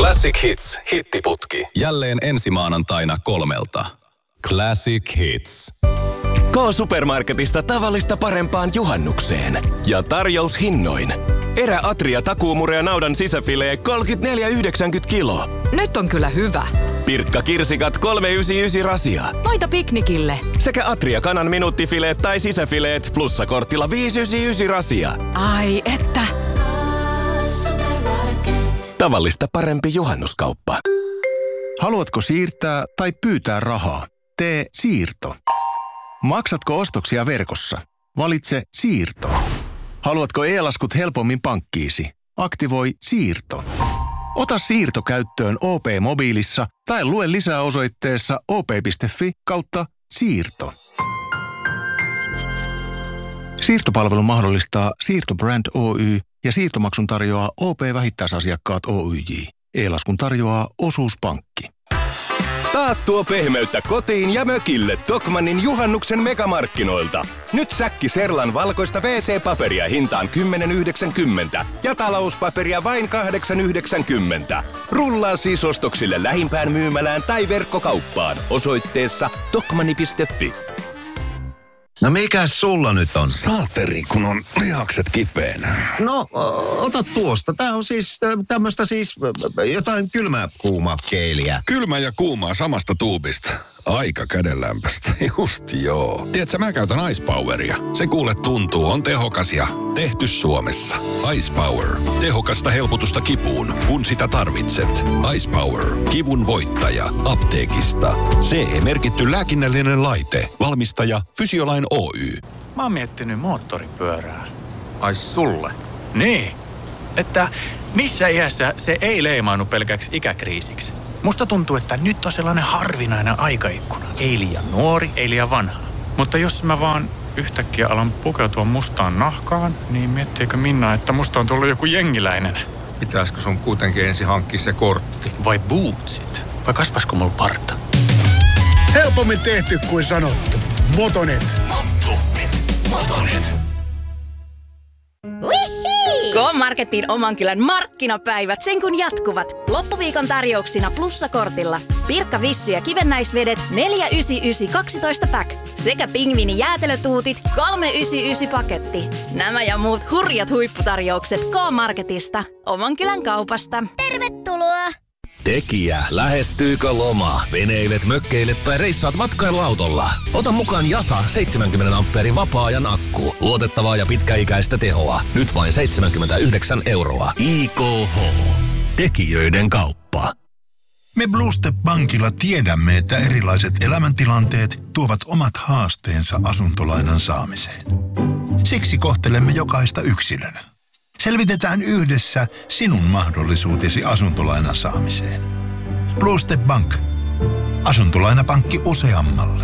Classic Hits, hittiputki. Jälleen ensi maanantaina 3:00. Classic Hits. K-Supermarketista tavallista parempaan juhannukseen. Ja tarjoushinnoin. Eräatria takuumurea naudan sisäfilee 34,90 kilo. Nyt on kyllä hyvä. Pirkka kirsikat 3,99 rasia. Noita piknikille. Sekä Atria kanan minuuttifileet tai sisäfileet plussakortilla 5,99 rasia. Ai että. Tavallista parempi juhannuskauppa. Haluatko siirtää tai pyytää rahaa? Tee siirto. Maksatko ostoksia verkossa? Valitse siirto. Haluatko e-laskut helpommin pankkiisi? Aktivoi siirto. Ota siirto käyttöön OP-mobiilissa tai lue lisää osoitteessa op.fi/siirto. Siirtopalvelu mahdollistaa Siirtobrand Oy ja siirtomaksun tarjoaa OP-vähittäisasiakkaat Oyj. E-laskun tarjoaa Osuuspankki. Taattua pehmeyttä kotiin ja mökille Tokmannin juhannuksen megamarkkinoilta. Nyt säkki Serlan valkoista WC-paperia hintaan 10,90 ja talouspaperia vain 8,90. Rullaa siis ostoksille lähimpään myymälään tai verkkokauppaan osoitteessa tokmanni.fi. No mikäs sulla nyt on? Saateri, kun on lihakset kipeänä. No, ota tuosta. Tää on siis tämmöstä siis jotain kylmää kuumaa keiliä. Kylmä ja kuumaa samasta tuubista. Aika kädenlämpöstä. Just joo. Tiedätkö, mä käytän Ice Poweria. Se kuule tuntuu, on tehokas ja tehty Suomessa. Ice Power. Tehokasta helpotusta kipuun, kun sitä tarvitset. Ice Power. Kivun voittaja. Apteekista. CE-merkitty lääkinnällinen laite. Valmistaja Fysiolain Oy. Mä oon miettinyt moottoripyörää. Ai sulle? Niin. Että missä iässä se ei leimaannu pelkäksi ikäkriisiksi? Musta tuntuu, että nyt on sellainen harvinainen aikaikkuna. Ei liian nuori, ei liian vanha. Mutta jos mä vaan yhtäkkiä alan pukeutua mustaan nahkaan, niin miettiikö Minna, että musta on tullut joku jengiläinen? Pitäisikö sun kuitenkin ensin hankkia se kortti? Vai bootsit? Vai kasvaisiko mulla parta? Helpommin tehty kuin sanottu. Motonet. Motonet. K-Marketin oman kylän markkinapäivät sen kun jatkuvat. Loppuviikon tarjouksina plussakortilla. Pirkka Vissy ja kivennäisvedet 4,99 12 pack. Sekä pingviini jäätelötuutit 3,99 paketti. Nämä ja muut hurjat huipputarjoukset K-Marketista. Oman kylän kaupasta. Tervetuloa! Tekijä, lähestyykö loma? Veneilet, mökkeilet tai reissaat matkailuautolla? Ota mukaan Jasa 70 ampeerin vapaa-ajan akku. Luotettavaa ja pitkäikäistä tehoa. Nyt vain 79 €. IKH. Tekijöiden kauppa. Me Blue Step Bankilla tiedämme, että erilaiset elämäntilanteet tuovat omat haasteensa asuntolainan saamiseen. Siksi kohtelemme jokaista yksilönä. Selvitetään yhdessä sinun mahdollisuutesi asuntolainan saamiseen. Blue Step Bank. Asuntolainapankki useammalle.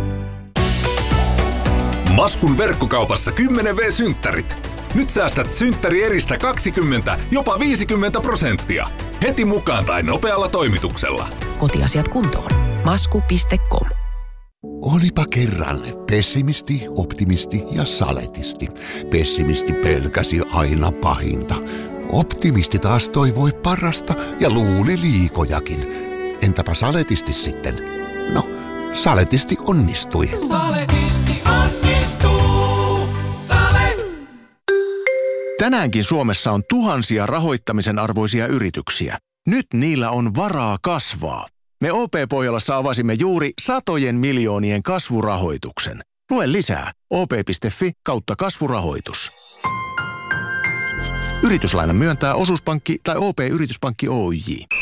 Maskun verkkokaupassa 10V-synttärit. Nyt säästät synttärieristä 20, jopa 50%. Heti mukaan tai nopealla toimituksella. Kotiasiat kuntoon. Masku.com. Olipa kerran pessimisti, optimisti ja saletisti. Pessimisti pelkäsi aina pahinta. Optimisti taas toivoi parasta ja luuli liikojakin. Entäpä saletisti sitten? No, saletisti onnistui. Saletisti onnistuu. Sale! Tänäänkin Suomessa on tuhansia rahoittamisen arvoisia yrityksiä. Nyt niillä on varaa kasvaa. Me OP-Pohjolassa avasimme juuri satojen miljoonien kasvurahoituksen. Lue lisää op.fi/kasvurahoitus. Yrityslainan myöntää Osuuspankki tai OP-yrityspankki Oyj.